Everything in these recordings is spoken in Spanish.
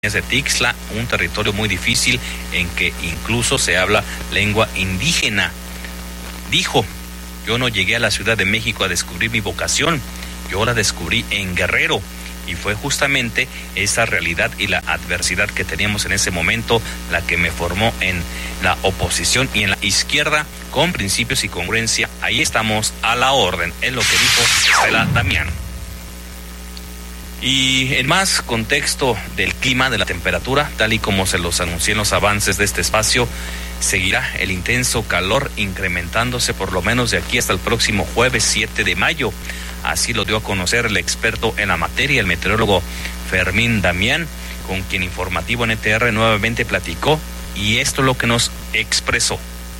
de Tixla, un territorio muy difícil en que incluso se habla lengua indígena. Dijo: yo no llegué a la Ciudad de México a descubrir mi vocación, yo la descubrí en Guerrero, y fue justamente esa realidad y la adversidad que teníamos en ese momento la que me formó en la oposición y en la izquierda con principios y congruencia. Ahí estamos a la orden, es lo que dijo Estela Damián. Y en más contexto del clima, de la temperatura, tal y como se los anuncié en los avances de este espacio, seguirá el intenso calor incrementándose por lo menos de aquí hasta el próximo jueves 7 de mayo. Así lo dio a conocer el experto en la materia, el meteorólogo Fermín Damián, con quien Informativo NTR nuevamente platicó, y esto es lo que nos expresó.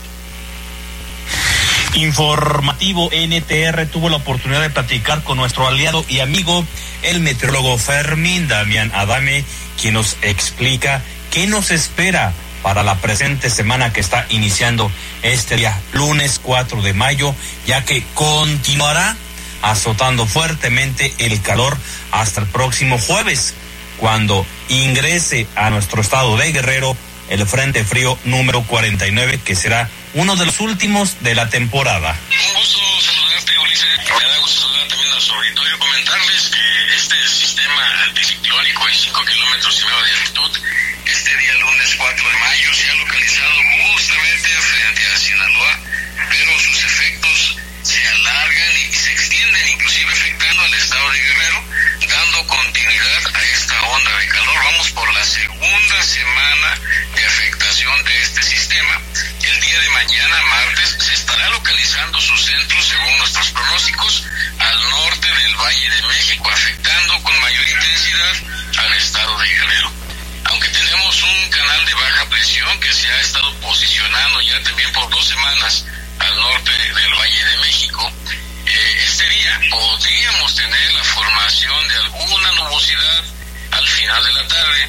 Informativo NTR tuvo la oportunidad de platicar con nuestro aliado y amigo, el meteorólogo Fermín Damián Adame, quien nos explica qué nos espera para la presente semana que está iniciando este día, lunes 4 de mayo, ya que continuará azotando fuertemente el calor hasta el próximo jueves, cuando ingrese a nuestro estado de Guerrero el Frente Frío número 49, que será uno de los últimos de la temporada. Un gusto saludarte, Ulises. Me da gusto saludar también a su auditorio. Comentarles que este sistema anticiclónico en 5 kilómetros y medio de altitud, este día lunes 4 de mayo, se ha localizado justamente frente a Sinaloa, pero sus efectos se alargan y se extienden, inclusive afectando al estado de Guerrero, dando continuidad a esta onda de calor. Vamos por la segunda semana de afectación de este sistema. El día de mañana, martes, se estará localizando su centro, según nuestros pronósticos, al norte del Valle de México, afectando con mayor intensidad al estado de Guerrero. Aunque tenemos un canal de baja presión que se ha estado posicionando ya también por 2 semanas al norte del Valle de México, este día podríamos tener la formación de alguna nubosidad al final de la tarde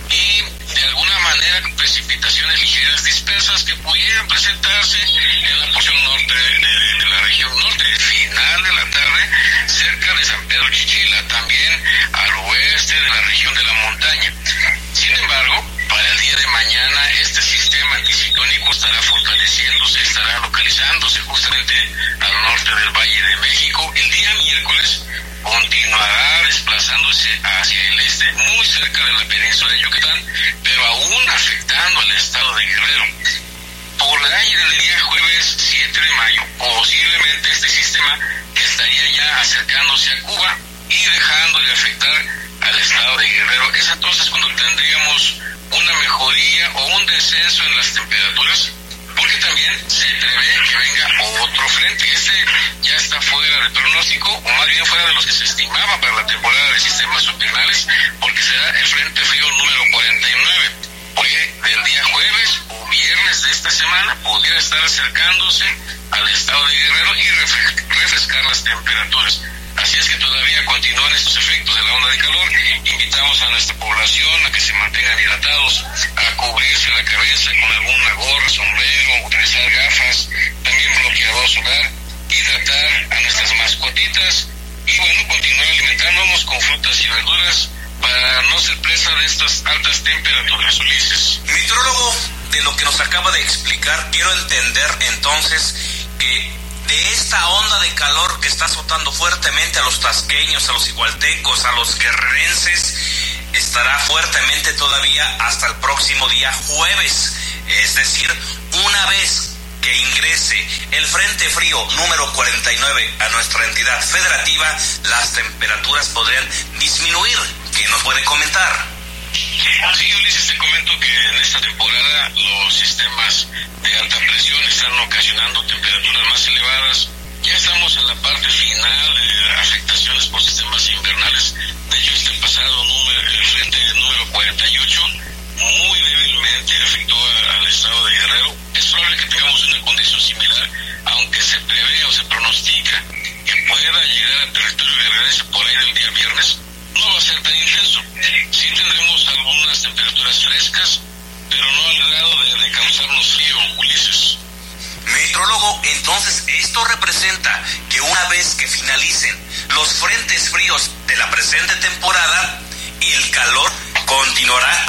y de alguna manera precipitaciones ligeras dispersas que pudieran presentarse en la porción norte de la región norte, final de la tarde, cerca de San Pedro Chichila, también al oeste de la región de la montaña. Sin embargo, para el día de mañana este sistema anticiclónico estará fortaleciéndose, estará localizándose justamente al norte del Valle de México. El día miércoles continuará desplazándose hacia el este, muy cerca de la península de Yucatán, pero aún afectando al estado de Guerrero. Por el aire del día jueves 7 de mayo, posiblemente este sistema que estaría ya acercándose a Cuba y dejando de afectar al estado de Guerrero. Es entonces cuando tendríamos una mejoría o un descenso en las temperaturas, porque también se prevé que venga otro frente. Este ya está fuera del pronóstico, o más bien fuera de los que se estimaba para la temporada de sistemas subinvernables, porque será el Frente Frío número 49. Porque del día jueves o viernes de esta semana pudiera estar acercándose al estado de Guerrero y refrescar las temperaturas. Así es que todavía continúan estos efectos de la onda de calor. Invitamos a nuestra población a que se mantengan hidratados, a cubrirse la cabeza con alguna gorra, sombrero, utilizar gafas, también bloqueador solar, hidratar a nuestras mascotitas y bueno, continuar alimentándonos con frutas y verduras para no ser presa de estas altas temperaturas. Ulises. Meteorólogo, de lo que nos acaba de explicar, quiero entender entonces que de esta onda de calor que está azotando fuertemente a los tasqueños, a los igualtecos, a los guerrerenses, estará fuertemente todavía hasta el próximo día jueves. Es decir, una vez que ingrese el Frente Frío número 49 a nuestra entidad federativa, las temperaturas podrían disminuir. ¿Qué nos puede comentar? Sí, Ulises, te comento que en esta temporada los sistemas de alta presión están ocasionando temperaturas más elevadas. Ya estamos en la parte final de afectaciones por sistemas invernales. De hecho, este pasado el frente número 48 muy débilmente afectó al estado de Guerrero. Es probable que tengamos una condición similar, aunque se prevé o se pronostica que pueda llegar al territorio guerrerense por ahí del día viernes. No va a ser tan intenso. Sí tendremos algunas temperaturas frescas, pero no al grado de causarnos frío, Ulises. Meteorólogo, entonces esto representa que una vez que finalicen los frentes fríos de la presente temporada, el calor continuará